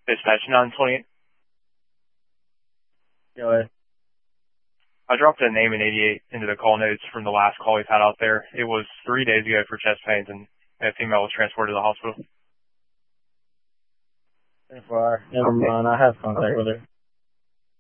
Dispatch 928. Go ahead. I dropped a name in 88 into the call notes from the last call we've had out there. It was 3 days ago for chest pains, and a female was transported to the hospital. 24 hours. Never mind. I have contact with her.